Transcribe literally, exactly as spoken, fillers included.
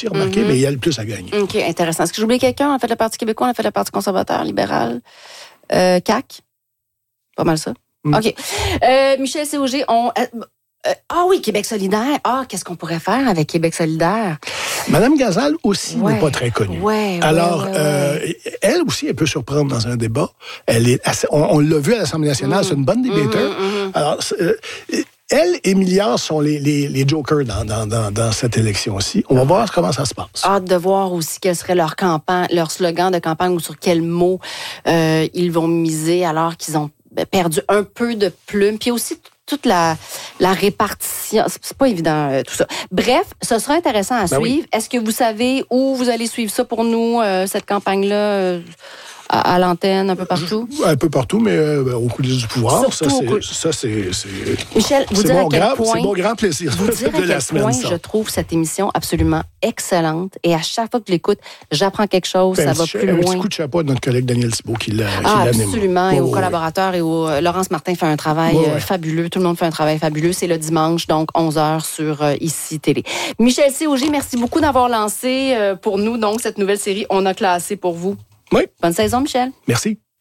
aussi, remarquez, mm-hmm. mais il y a le plus à gagner. OK, intéressant. Est-ce que j'ai oublié quelqu'un? On a fait le Parti québécois, on a fait le Parti conservateur, libéral, euh, C A Q. Pas mal ça. Mm. OK. Euh, Michel C O G, on... Euh, euh, ah oui, Québec solidaire. Ah, qu'est-ce qu'on pourrait faire avec Québec solidaire? Madame Gazal aussi ouais. n'est pas très connue. Ouais, Alors, ouais, ouais, euh, ouais. elle aussi, elle peut surprendre dans un débat. Elle est assez, on, on l'a vu à l'Assemblée nationale, mmh. c'est une bonne débatteur. Mmh, mmh. Alors, euh, elle et Milliard sont les, les, les jokers dans, dans, dans, dans cette élection-ci. On va voir comment ça se passe. Hâte de voir aussi quel serait leur campagne, leur slogan de campagne ou sur quels mots euh, ils vont miser alors qu'ils ont perdu un peu de plume. Puis aussi toute la, la répartition. C'est pas évident, euh, tout ça. Bref, ce sera intéressant à ben suivre. Oui. Est-ce que vous savez où vous allez suivre ça pour nous, euh, cette campagne-là, euh, à, à l'antenne, un peu partout? Un peu partout, mais euh, au coulisses du pouvoir. Surtout ça, c'est, cou... ça, c'est, c'est... Michel, vous c'est dire mon à quel grand, point... C'est mon grand plaisir vous dire de à quel la semaine, point ça. Je trouve cette émission absolument excellente. Et à chaque fois que je l'écoute, j'apprends quelque chose, ben, ça va petit, plus un loin. Un petit coup de chapeau à notre collègue Daniel Thibault qui l'a ah, qui absolument. Oh, et aux oui. collaborateurs et au euh, Laurence Martin fait un travail oh, euh, ouais. fabuleux. Tout le monde fait un travail fabuleux. C'est le dimanche, donc onze heures sur euh, Ici Télé. Michel C O G, merci beaucoup d'avoir lancé euh, pour nous donc cette nouvelle série On a classé pour vous. Oui. Bonne saison, Michel. Merci.